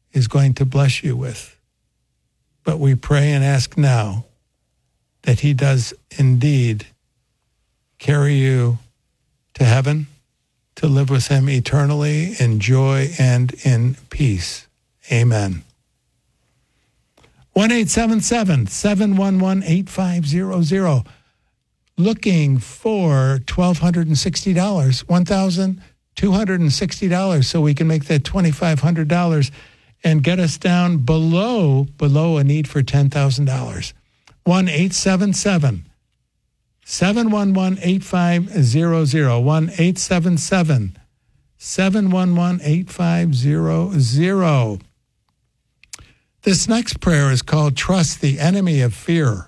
is going to bless you with. But we pray and ask now that he does indeed carry you to heaven, to live with him eternally in joy and in peace. Amen. 1-877-711-8500. Looking for $1,260, $1,260, so we can make that $2,500 and get us down below a need for $10,000. 1-877-711-8500. 1-877-711-8500. This next prayer is called Trust the Enemy of Fear.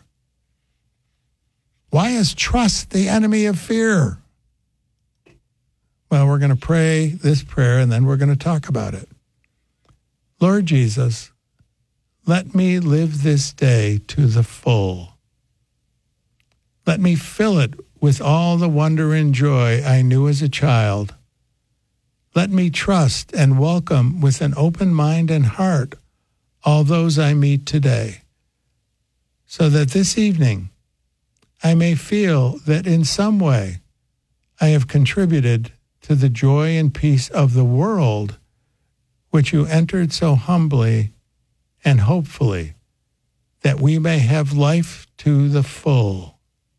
Why is trust the enemy of fear? Well, we're going to pray this prayer and then we're going to talk about it. Lord Jesus, let me live this day to the full. Let me fill it with all the wonder and joy I knew as a child. Let me trust and welcome with an open mind and heart all those I meet today, so that this evening I may feel that in some way I have contributed to the joy and peace of the world which you entered so humbly and hopefully, that we may have life to the full.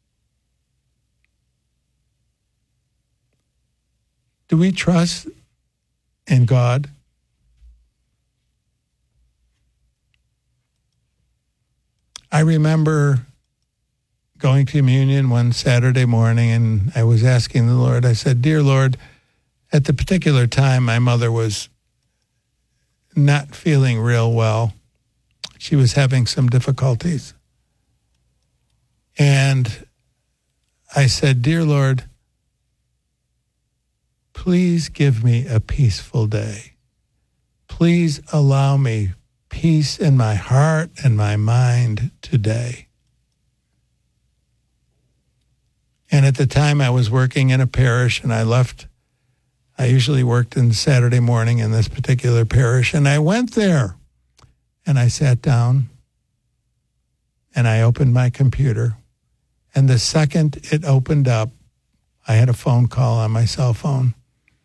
Do we trust in God? I remember going to communion one Saturday morning, and I was asking the Lord, I said, Dear Lord, at the particular time, my mother was not feeling real well. She was having some difficulties. And I said, Dear Lord, please give me a peaceful day. Please allow me peace in my heart and my mind today. And at the time I was working in a parish, and I usually worked in Saturday morning in this particular parish, and I went there and I sat down and I opened my computer, and the second it opened up, I had a phone call on my cell phone,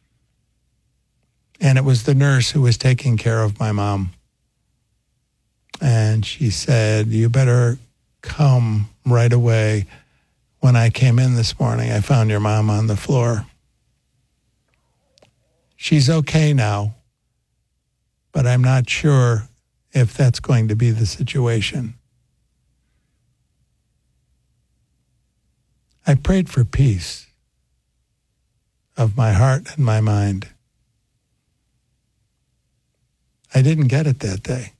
and it was the nurse who was taking care of my mom. And she said, you better come right away. When I came in this morning, I found your mom on the floor. She's okay now, but I'm not sure if that's going to be the situation. I prayed for peace of my heart and my mind. I didn't get it that day.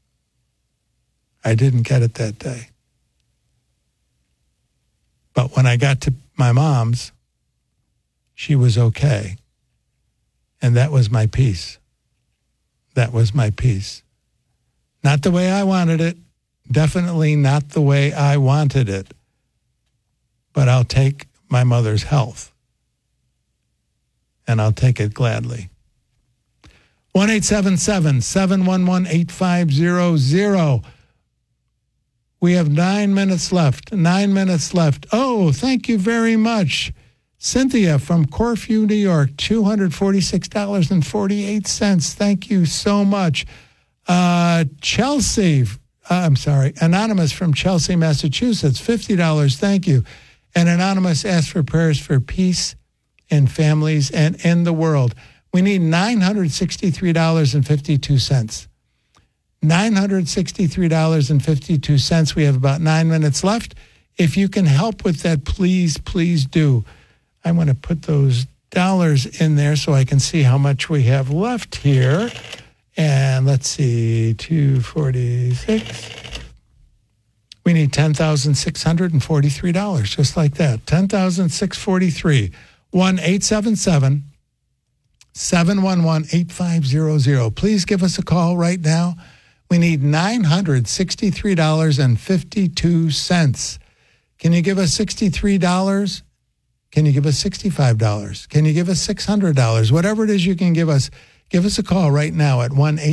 But when I got to my mom's, she was okay. And that was my peace. Not the way I wanted it. Definitely not the way I wanted it. But I'll take my mother's health. And I'll take it gladly. 1-877-711-8500. We have 9 minutes left. Oh, thank you very much. Cynthia from Corfu, New York, $246.48. Thank you so much. Anonymous from Chelsea, Massachusetts, $50. Thank you. And Anonymous asked for prayers for peace in families and in the world. We need $963.52. $963.52. We have about 9 minutes left. If you can help with that, please do. I want to put those dollars in there so I can see how much we have left here. And let's see, 246. We need $10,643, just like that. $10,643. 1-877-711-8500. Please give us a call right now. We need $963.52. Can you give us $63? Can you give us $65? Can you give us $600? Whatever it is you can give us a call right now at 1-877-711-8500.